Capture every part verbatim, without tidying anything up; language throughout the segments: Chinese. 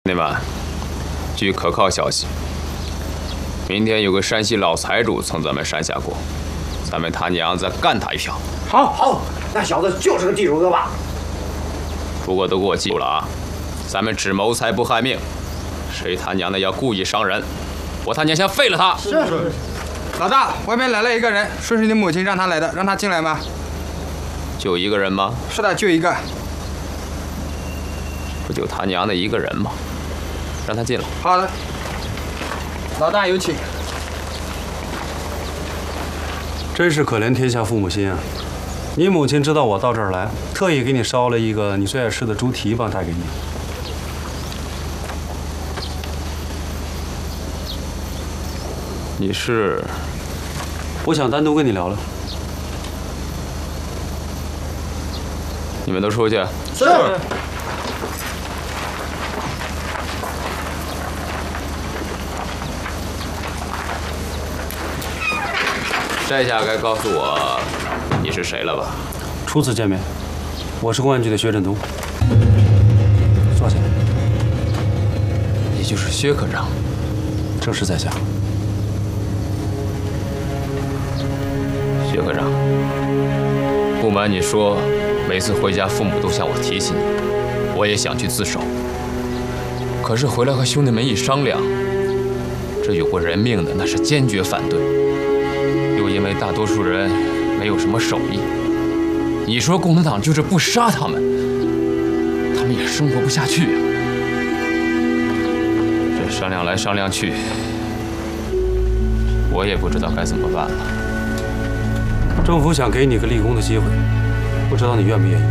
兄弟们，据可靠消息，明天有个山西老财主从咱们山下过，咱们他娘再干他一票。 好，好，那小子就是个地主恶霸。 不过都给我记住了啊，咱们只谋财不害命，谁他娘的要故意伤人，我他娘先废了他。 是是。 老大，外面来了一个人，说是你母亲让他来的，让他进来吗？ 就一个人吗？ 是的，就一个。 不就他娘的一个人吗？让他进来。 好的。老大有请。 真是可怜天下父母心啊！你母亲知道我到这儿来，特意给你烧了一个你最爱吃的猪蹄膀带给你。 你是？ 我想单独跟你聊聊。 你们都出去。 是。 这下该告诉我你是谁了吧？ 初次见面，我是公安局的薛振东。坐下。 你就是薛科长。 正是在下。 薛科长，不瞒你说，每次回家父母都向我提起你，我也想去自首。可是回来和兄弟们一商量，这有过人命的那是坚决反对。又因为大多数人没有什么手艺，你说共产党就是不杀他们，他们也生活不下去啊。这商量来商量去，我也不知道该怎么办了。 政府想给你个立功的机会，不知道你愿不愿意？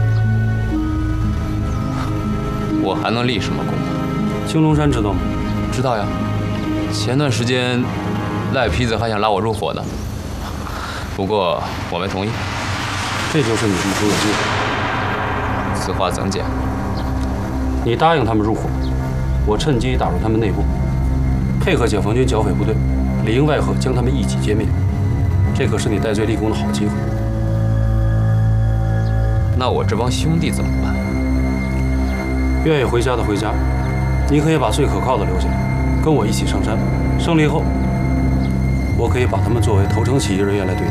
我还能立什么功？ 青龙山知道吗？ 知道呀。前段时间，赖坯子还想拉我入伙呢。不过我没同意。 这就是你立功的机会。 此话怎讲？ 你答应他们入伙，我趁机打入他们内部，配合解放军剿匪部队，里应外合将他们一起歼灭。这可是你戴罪立功的好机会。 那我这帮兄弟怎么办？ 愿意回家的回家，你可以把最可靠的留下来，跟我一起上山。胜利后，我可以把他们作为投诚起义人员来对待。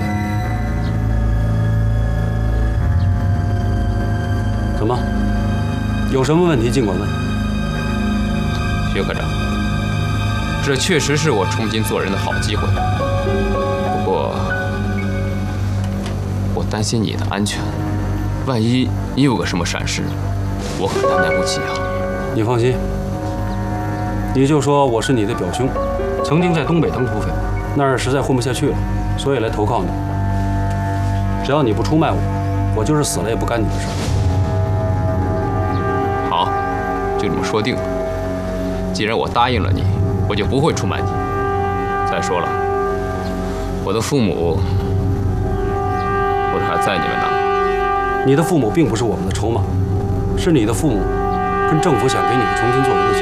怎么？有什么问题尽管问。 薛科长，这确实是我重新做人的好机会。不过，我担心你的安全，万一你有个什么闪失，我可担待不起啊。 你放心，你就说我是你的表兄，曾经在东北当土匪，那儿实在混不下去了，所以来投靠你。只要你不出卖我，我就是死了也不干你的事。 好，就这么说定了。既然我答应了你，我就不会出卖你。再说了，我的父母不是还在你们那？ 你的父母并不是我们的筹码，是你的父母跟政府想给你个重新做人的机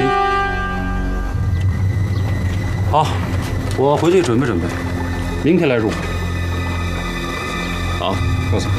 会。好，我回去准备准备，明天来入伙。 好， 告辞。